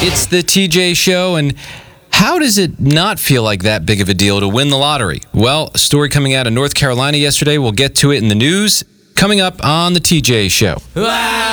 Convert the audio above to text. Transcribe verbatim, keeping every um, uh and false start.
It's the T J Show, and how does it not feel like that big of a deal to win the lottery? Well, a story coming out of North Carolina yesterday. We'll get to it in the news coming up on the T J Show. Wow.